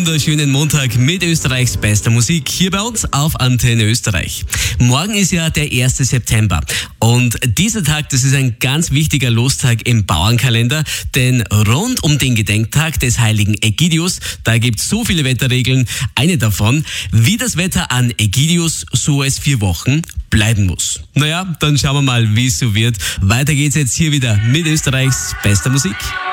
wunderschönen Montag mit Österreichs bester Musik hier bei uns auf Antenne Österreich. Morgen ist ja der 1. September und dieser Tag, das ist ein ganz wichtiger Lostag im Bauernkalender, denn rund um den Gedenktag des heiligen Ägidius, da gibt es so viele Wetterregeln. Eine davon, wie das Wetter an Ägidius, so es 4 Wochen bleiben muss. Naja, dann schauen wir mal, wie es so wird. Weiter geht's jetzt hier wieder mit Österreichs bester Musik.